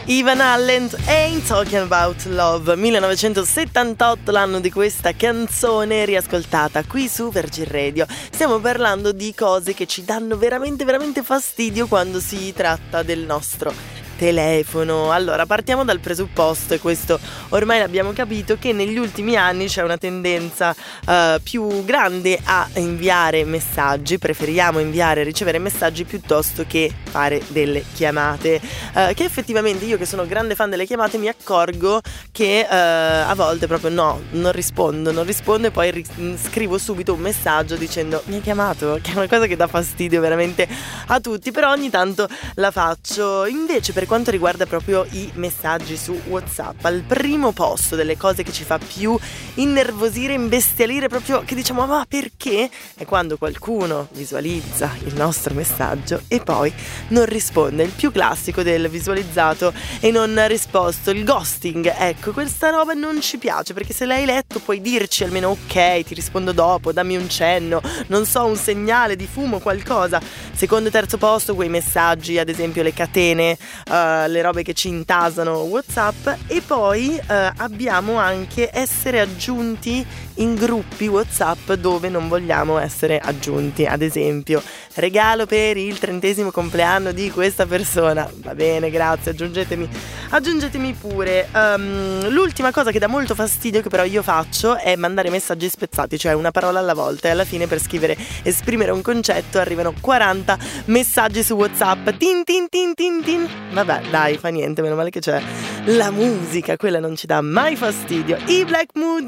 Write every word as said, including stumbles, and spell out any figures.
Ivan Allen, Ain't Talking About Love, millenovecentosettantotto, l'anno di questa canzone riascoltata qui su Virgin Radio. Stiamo parlando di cose che ci danno veramente veramente fastidio quando si tratta del nostro telefono. Allora, partiamo dal presupposto, e questo ormai l'abbiamo capito, che negli ultimi anni c'è una tendenza uh, più grande a inviare messaggi. Preferiamo inviare e ricevere messaggi piuttosto che fare delle chiamate, uh, che effettivamente io, che sono grande fan delle chiamate, mi accorgo che uh, a volte proprio no, non rispondo, non rispondo e poi ri- scrivo subito un messaggio dicendo mi hai chiamato, che è una cosa che dà fastidio veramente a tutti, però ogni tanto la faccio. Invece, per quanto riguarda proprio i messaggi su WhatsApp, al primo posto delle cose che ci fa più innervosire, imbestialire, proprio che diciamo ma perché, è quando qualcuno visualizza il nostro messaggio e poi non risponde. Il più classico del visualizzato e non risposto, il ghosting. Ecco, questa roba non ci piace, perché se l'hai letto puoi dirci almeno ok, ti rispondo dopo, dammi un cenno, non so, un segnale di fumo, qualcosa. Secondo e terzo posto quei messaggi, ad esempio le catene, uh, le robe che ci intasano WhatsApp. E poi uh, abbiamo anche essere aggiunti in gruppi WhatsApp dove non vogliamo essere aggiunti. Ad esempio, regalo per il trentesimo compleanno di questa persona, va bene, grazie, aggiungetemi aggiungetemi pure. Um, l'ultima cosa che dà molto fastidio, che però io faccio, è mandare messaggi spezzati, cioè una parola alla volta, e alla fine per scrivere, esprimere un concetto arrivano quaranta messaggi su WhatsApp, tin tin tin tin tin. Vabbè, dai, fa niente, meno male che c'è la musica, quella non ci dà mai fastidio. I Black Moods